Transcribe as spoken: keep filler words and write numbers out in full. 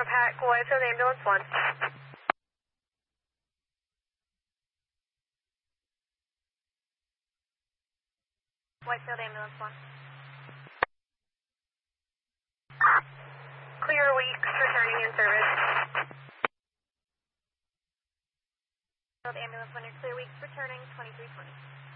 Pat, Whitefield Ambulance one. Whitefield Ambulance one. Clear Weeks returning in service. Whitefield Ambulance one, your Clear Weeks returning twenty-three twenty.